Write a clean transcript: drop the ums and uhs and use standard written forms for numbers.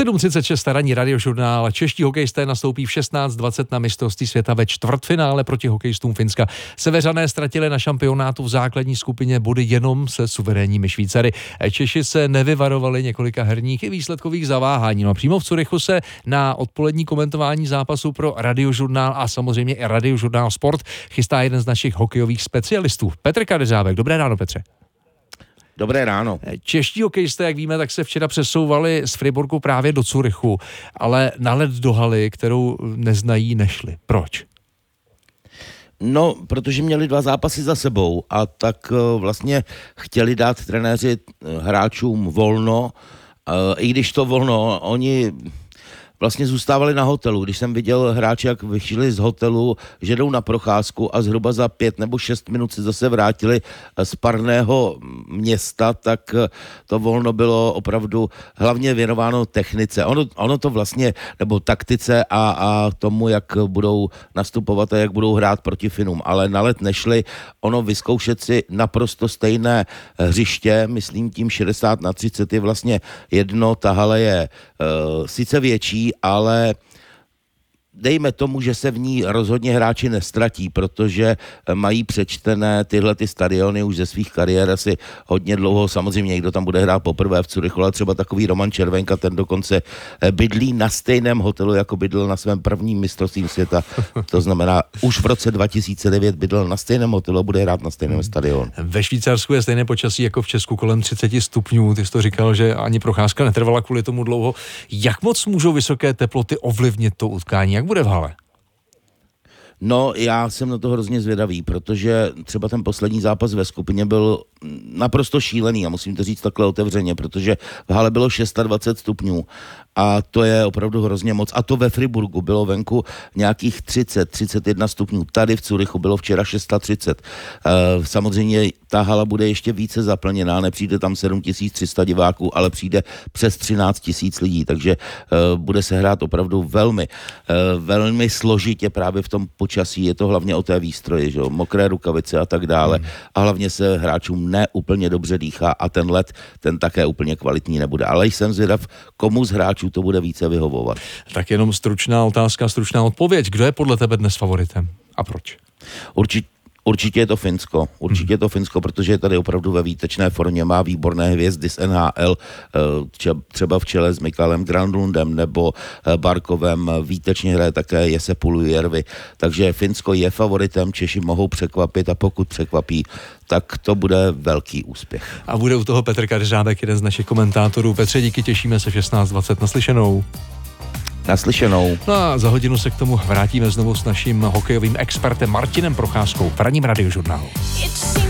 7:36 ranní radiožurnál. Čeští hokejisté nastoupí v 16:20 na mistrovství světa ve čtvrtfinále proti hokejistům Finska. Seveřané ztratili na šampionátu v základní skupině body jenom se suverénními Švýcary. Češi se nevyvarovali několika herních i výsledkových zaváhání. No, přímo v Curychu se na odpolední komentování zápasu pro radiožurnál a samozřejmě i radiožurnál Sport chystá jeden z našich hokejových specialistů. Petr Kadeřávek. Dobré ráno, Petře. Dobré ráno. Čeští hokejisté, jak víme, tak se včera přesouvali z Friburgu právě do Curychu, ale na led do haly, kterou neznají, nešli. Proč? No, protože měli 2 zápasy za sebou a tak vlastně chtěli dát trenéři hráčům volno, i když to volno, oni vlastně zůstávali na hotelu. Když jsem viděl hráče, jak vyšli z hotelu, že jdou na procházku a zhruba za 5 nebo 6 minut se zase vrátili z parného města, tak to volno bylo opravdu hlavně věnováno technice. Ono to vlastně, nebo taktice a tomu, jak budou nastupovat a jak budou hrát proti Finům. Ale na led nešli, ono vyzkoušet si naprosto stejné hřiště, myslím tím 60x30 je vlastně jedno, ta hala je sice větší, ale dejme tomu, že se v ní rozhodně hráči nestratí, protože mají přečtené tyhle ty stadiony už ze svých kariér asi hodně dlouho. Samozřejmě někdo tam bude hrát poprvé v Curychu, ale třeba takový Roman Červenka, ten dokonce bydlí na stejném hotelu, jako bydlel na svém prvním mistrovství světa. To znamená, už v roce 2009 bydlel na stejném hotelu a bude hrát na stejném stadionu. Ve Švýcarsku je stejné počasí jako v Česku, kolem 30 stupňů. Ty jsi to říkal, že ani procházka netrvala kvůli tomu dlouho. Jak moc můžou vysoké teploty ovlivnit to utkání? Jak bude v hale? No, já jsem na to hrozně zvědavý, protože třeba ten poslední zápas ve skupině byl naprosto šílený a musím to říct takhle otevřeně, protože v hale bylo 26 stupňů a to je opravdu hrozně moc. A to ve Friburgu bylo venku nějakých 31 stupňů. Tady v Curychu bylo včera 630. Samozřejmě ta hala bude ještě více zaplněná, nepřijde tam 7300 diváků, ale přijde přes 13 000 lidí, takže bude se hrát opravdu velmi složitě právě v tom počasí. Je to hlavně o té výstroji, že? Mokré rukavice a tak dále. A hlavně se hráčům neúplně dobře dýchá a ten led, ten také úplně kvalitní nebude. Ale jsem zvědav, komu z hráčů to bude více vyhovovat. Tak jenom stručná otázka, stručná odpověď. Kdo je podle tebe dnes favoritem a proč? Určitě je to Finsko. Určitě je to Finsko, protože je tady opravdu ve výtečné formě, má výborné hvězdy z NHL, třeba v čele s Mikalem Granlundem nebo Barkovem, výtečně hraje také Jesse Puljujärvi, takže Finsko je favoritem, Češi mohou překvapit a pokud překvapí, tak to bude velký úspěch. A bude u toho Petr Kadeřávek, jeden z našich komentátorů. Petře, díky, těšíme se v 16:20 naslyšenou. Naslyšenou. No a za hodinu se k tomu vrátíme znovu s naším hokejovým expertem Martinem Procházkou v ranním radiožurnálu.